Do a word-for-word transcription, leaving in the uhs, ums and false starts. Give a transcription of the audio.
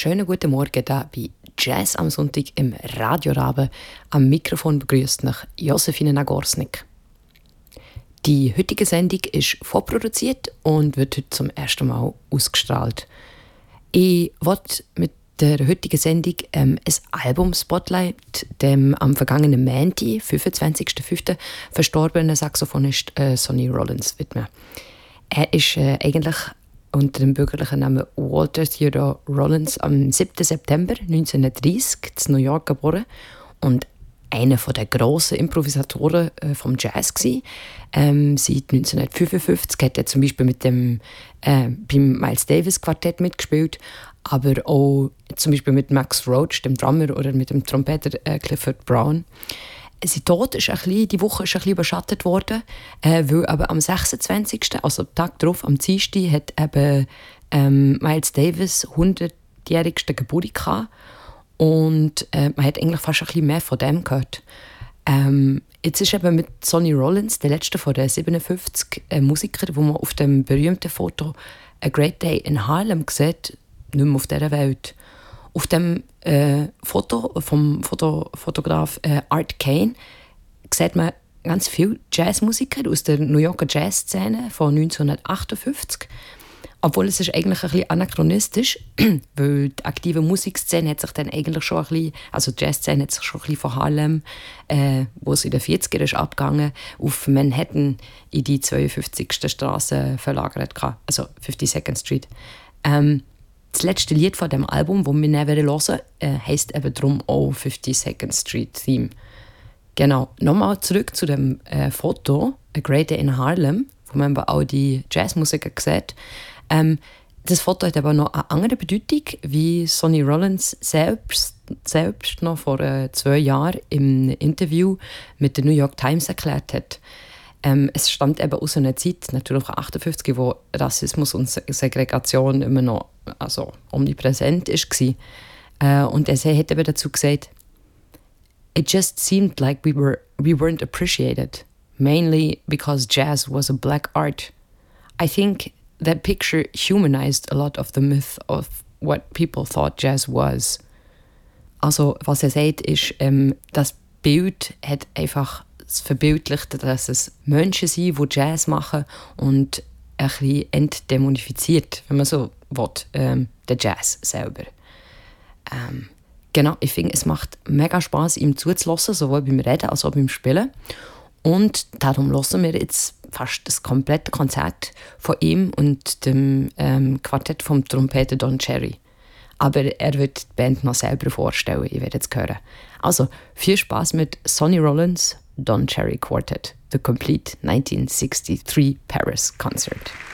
Schönen guten Morgen da bei Jazz am Sonntag im Radioraben. Am Mikrofon begrüßt mich Josefine Nagorsnik. Die heutige Sendung ist vorproduziert und wird heute zum ersten Mal ausgestrahlt. Ich wollte mit der heutigen Sendung ähm, ein Album-Spotlight dem am vergangenen Montag, fünfundzwanzigsten fünften verstorbenen Saxophonist äh, Sonny Rollins widmen. Er ist äh, eigentlich unter dem bürgerlichen Namen Walter Theodore Rollins am siebten September neunzehnhundertdreißig in New York geboren und einer der grossen Improvisatoren äh, vom Jazz gsi. Ähm, seit neunzehnhundertfünfundfünfzig hat er zum Beispiel mit dem äh, beim Miles Davis Quartett mitgespielt, aber auch zum Beispiel mit Max Roach, dem Drummer, oder mit dem Trompeter äh, Clifford Brown. Sein Tod ist ein bisschen, die Woche ist ein bisschen überschattet worden, äh, weil aber am sechsundzwanzigsten also am Tag darauf, am Dienstag, hat eben ähm, Miles Davis hundertjährigsten Geburtstag gehabt. Und äh, man hat eigentlich fast ein bisschen mehr von dem gehört. Ähm, jetzt ist eben mit Sonny Rollins, der letzte von den siebenundfünfzig äh, Musikern, wo man auf dem berühmten Foto «A Great Day in Harlem» sieht, nicht mehr auf dieser Welt. Auf dem äh, Foto vom Foto, Fotograf äh, Art Kane sieht man ganz viele Jazzmusiker aus der New Yorker Jazzszene von neunzehnhundertachtundfünfzig. Obwohl es ist eigentlich ein bisschen anachronistisch, weil die aktive Musikszene hat sich dann eigentlich schon ein bisschen, also die Jazzszene hat sich schon ein bisschen von Harlem, äh, wo es in den vierzigern ist abgegangen, auf Manhattan in die zweiundfünfzigste Straße verlagert, also fifty-second Street. Ähm, Das letzte Lied von dem Album, das wir nicht hören wollen, äh, heisst eben darum auch fifty-second Street Theme. Genau, nochmal zurück zu dem äh, Foto «A Great Day in Harlem», wo man auch die Jazzmusiker sieht. Ähm, das Foto hat aber noch eine andere Bedeutung, wie Sonny Rollins selbst, selbst noch vor äh, zwei Jahren im Interview mit der New York Times erklärt hat. Ähm, es stammt eben aus einer Zeit, natürlich auch achtundfünfzig, wo Rassismus und Segregation immer noch also, omnipräsent war. Äh, und er hat eben dazu gesagt, «It just seemed like we, were, we weren't appreciated, mainly because jazz was a black art. I think that picture humanized a lot of the myth of what people thought jazz was.» Also, was er sagt, ist, ähm, das Bild hat einfach verbildlicht, dass es Menschen sind, die Jazz machen und ein bisschen entdämonifiziert, wenn man so will, ähm, den Jazz selber. Ähm, genau, ich finde, es macht mega Spass, ihm zuzulassen, sowohl beim Reden als auch beim Spielen. Und darum hören wir jetzt fast das komplette Konzert von ihm und dem ähm, Quartett vom Trompeter Don Cherry. Aber er wird die Band noch selber vorstellen, ich werde jetzt hören. Also, viel Spass mit Sonny Rollins, Don Cherry Quartet, The Complete nineteen sixty-three Paris Concert.